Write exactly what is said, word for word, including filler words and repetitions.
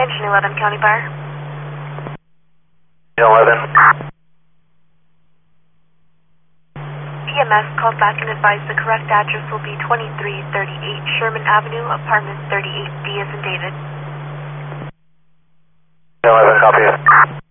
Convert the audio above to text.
Engine eleven, County Fire. eleven. P M S called back and advised the correct address will be twenty-three thirty-eight Sherman Avenue, apartment thirty-eight, D as in David. eleven, copy.